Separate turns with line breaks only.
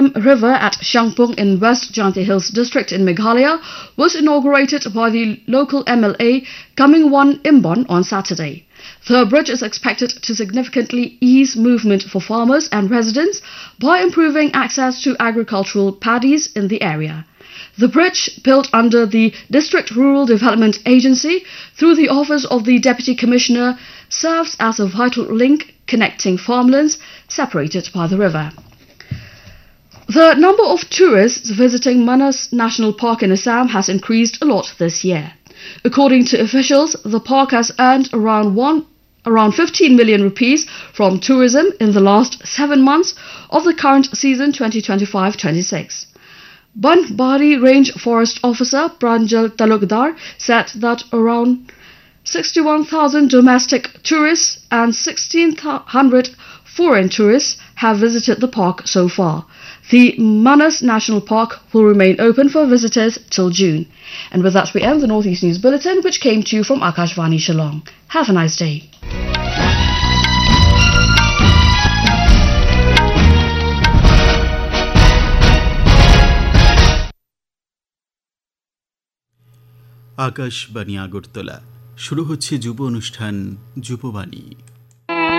Param River at Shangpung in West Janti Hills district in Meghalaya was inaugurated by the local MLA Kamingwan Imbon on Saturday. The bridge is expected to significantly ease movement for farmers and residents by improving access to agricultural paddies in the area. The bridge, built under the District Rural Development Agency through the office of the Deputy Commissioner, serves as a vital link connecting farmlands separated by the river. The number of tourists visiting Manas National Park in Assam has increased a lot this year. According to officials, the park has earned around 15 million rupees from tourism in the last 7 months of the current season 2025-26. Banbari Range Forest Officer Pranjal Talukdar said that around 61,000 domestic tourists and 1,600 foreign tourists have visited the park so far. The Manas National Park will remain open for visitors till June. And with that we end the Northeast News Bulletin, which came to you from Akashvani Shillong. Have a nice day.
Akashvani Agartala শুরু হচ্ছে যুব অনুষ্ঠান যুববাণী।